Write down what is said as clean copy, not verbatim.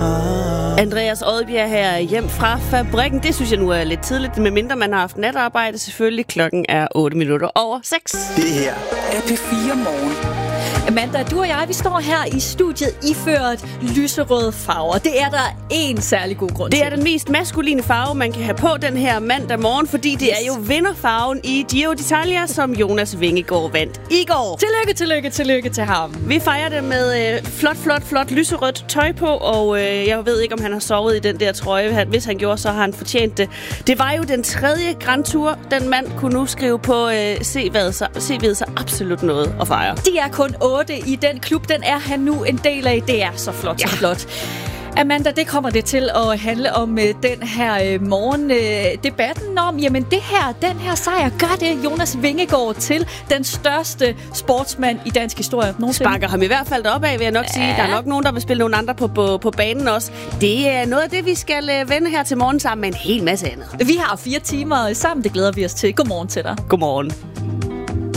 Andreas Odbjerg her hjem fra fabrikken. Det synes jeg nu er lidt tidligt, medmindre man har haft natarbejde. Selvfølgelig, klokken er 8:08. Det her er P4 Morgen. Amanda, du og jeg, vi står her i studiet iført lyserøde farver. Det er der en særlig god grund til. Det er den mest maskuline farve, man kan have på den her mandag morgen, fordi det er jo vinderfarven i Giro d'Italia, som Jonas Vingegaard vandt i går. Tillykke til ham. Vi fejrer det med flot lyserødt tøj på, og jeg ved ikke, om han har sovet i den der trøje. Hvis han gjorde, så har han fortjent det. Det var jo den 3. Grand Tour. Den mand kunne nu skrive på CV'et så absolut noget at fejre. De er kun 8 i den klub. Den er han nu en del af. Det er så flot, så flot. Amanda, det kommer det til at handle om den her morgen. Debatten om, jamen den her sejr, gør det Jonas Vingegaard til den største sportsmand i dansk historie nogensinde? Sparker ham i hvert fald op af, vil jeg nok sige. Der er nok nogen, der vil spille nogle andre på banen også. Det er noget af det, vi skal vende her til morgen sammen med en hel masse andet. Vi har 4 timer sammen, det glæder vi os til. Godmorgen til dig. Godmorgen.